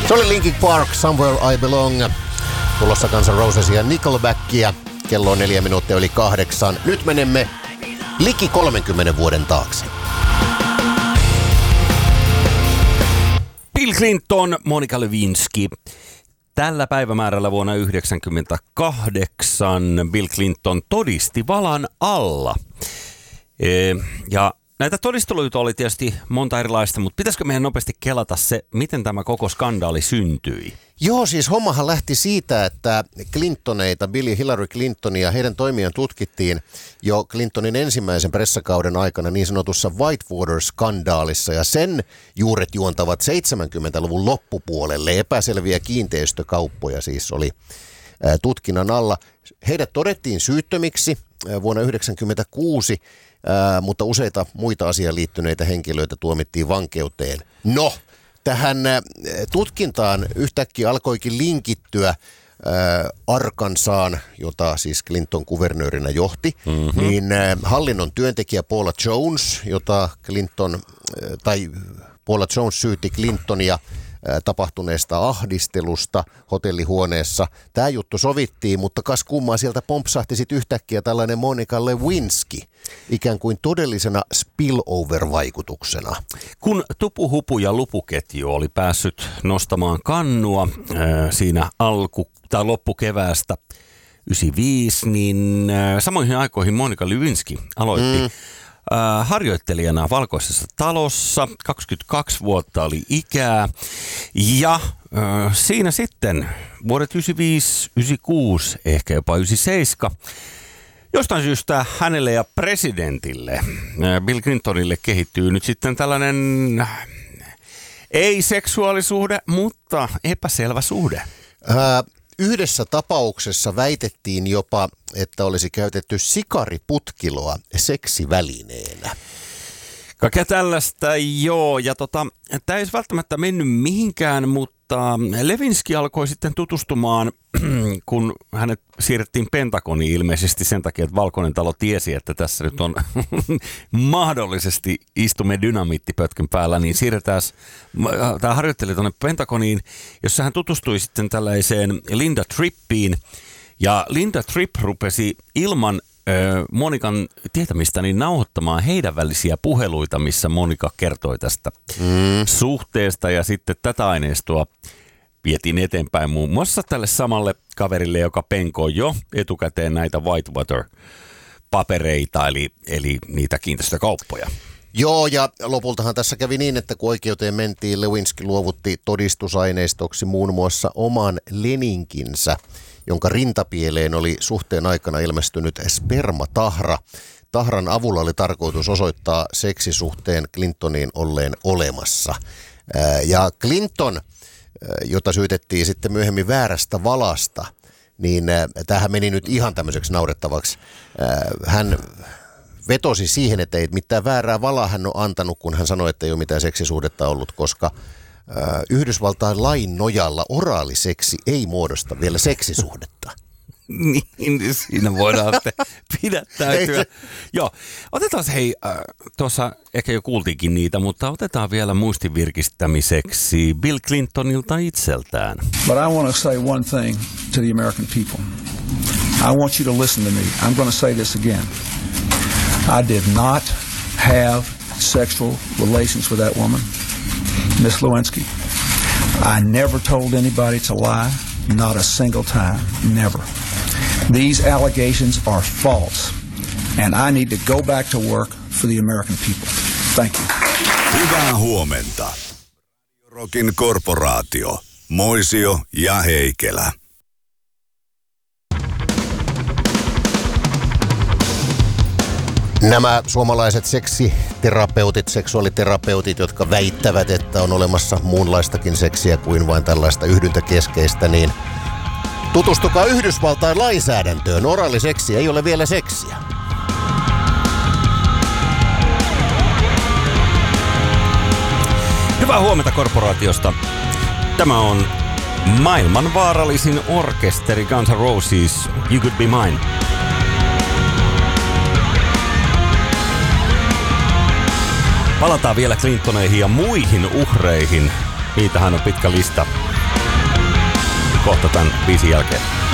Se oli Linkin Park, Somewhere I Belong. Tulossa Guns N' Roses ja Nickelbackia. Kello on 4 minuuttia yli 8. Nyt menemme liki 30 vuoden taakse. Bill Clinton, Monica Lewinsky. Tällä päivämäärällä vuonna 1998 Bill Clinton todisti valan alla. Ja näitä todisteluita oli tietysti monta erilaista, mutta pitäisikö meidän nopeasti kelata se, miten tämä koko skandaali syntyi? Joo, siis hommahan lähti siitä, että Clintoneita, Bill ja Hillary Clintonia, heidän toimiaan tutkittiin jo Clintonin ensimmäisen pressakauden aikana niin sanotussa Whitewater-skandaalissa, ja sen juuret juontavat 70-luvun loppupuolelle. Epäselviä kiinteistökauppoja siis oli tutkinnan alla. Heidät todettiin syyttömiksi vuonna 1996, mutta useita muita asiaan liittyneitä henkilöitä tuomittiin vankeuteen. No, tähän tutkintaan yhtäkkiä alkoikin linkittyä Arkansaan, jota siis Clinton kuvernöörinä johti, niin hallinnon työntekijä Paula Jones, jota Paula Jones syyti Clintonia tapahtuneesta ahdistelusta hotellihuoneessa. Tämä juttu sovittiin, mutta kas kummaa sieltä pompsahti sitten yhtäkkiä tällainen Monica Lewinsky, ikään kuin todellisena spillover-vaikutuksena. Kun Tupu-Hupu ja Lupuketju oli päässyt nostamaan kannua siinä loppukeväästä 1995, niin samoihin aikoihin Monica Lewinsky aloitti harjoittelijana Valkoisessa talossa, 22 vuotta oli ikää, ja siinä sitten vuodet 95, 96, ehkä jopa 97, jostain syystä hänelle ja presidentille, Bill Clintonille, kehittyy nyt sitten tällainen ei-seksuaalisuhde, mutta epäselvä suhde. Yhdessä tapauksessa väitettiin jopa, että olisi käytetty sikariputkiloa seksivälineenä. Kaikkea tällaista, joo. Ja tämä ei välttämättä mennyt mihinkään, mutta Lewinsky alkoi sitten tutustumaan, kun hänet siirrettiin Pentagoniin ilmeisesti sen takia, että Valkoinen talo tiesi, että tässä nyt on mahdollisesti istumme dynamiittipötkyn päällä, niin siirretään tämä harjoittelija tuonne Pentagoniin, jossa hän tutustui sitten tällaiseen Linda Trippiin. Ja Linda Tripp rupesi ilman Monikan tietämistä niin nauhoittamaan heidän välisiä puheluita, missä Monika kertoi tästä suhteesta, ja sitten tätä aineistoa vietiin eteenpäin muun muassa tälle samalle kaverille, joka penkoi jo etukäteen näitä Whitewater-papereita, eli niitä kiinteistökauppoja. Joo, ja lopultahan tässä kävi niin, että kun oikeuteen mentiin, Lewinsky luovutti todistusaineistoksi muun muassa oman leninkinsä, jonka rintapieleen oli suhteen aikana ilmestynyt spermatahra. Tahran avulla oli tarkoitus osoittaa seksisuhteen Clintoniin olleen olemassa. Ja Clinton, jota syytettiin sitten myöhemmin väärästä valasta, niin tämähän meni nyt ihan tämmöiseksi naurettavaksi. Hän vetosi siihen, että ei mitään väärää valaa hän on antanut, kun hän sanoi, että ei ole mitään seksisuhdetta ollut, koska Yhdysvaltain lain nojalla oraaliseksi ei muodosta vielä seksisuhdetta. Niin, siinä voidaan pidättäytyä. Joo, otetaan tuossa ehkä jo kuultiinkin niitä, mutta otetaan vielä muistin virkistämiseksi Bill Clintonilta itseltään. But I want to say one thing to the American people. I want you to listen to me. I'm going to say this again. I did not have sexual relations with that woman, Miss Lewinsky. I never told anybody to lie, not a single time, never. These allegations are false, and I need to go back to work for the American people. Thank you. Hyvää huomenta. Rockin korporaatio, Moisio ja Heikelä. Nämä suomalaiset seksiterapeutit, seksuaaliterapeutit, jotka väittävät, että on olemassa muunlaistakin seksiä kuin vain tällaista yhdyntäkeskeistä, niin tutustukaa Yhdysvaltain lainsäädäntöön. Oraaliseksi ei ole vielä seksiä. Hyvää huomenta korporaatiosta. Tämä on maailman vaarallisin orkesteri Guns N' Roses, You Could Be Mine. Palataan vielä Clintoneihin ja muihin uhreihin. Niitähän on pitkä lista. kohta tämän biisin jälkeen.